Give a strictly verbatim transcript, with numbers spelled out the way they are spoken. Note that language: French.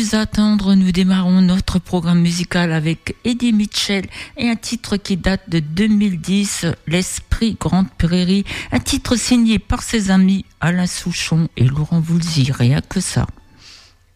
plus attendre, nous démarrons notre programme musical avec Eddie Mitchell et un titre qui date de deux mille dix, L'Esprit Grande Prairie, un titre signé par ses amis Alain Souchon et Laurent Voulzy, rien que ça.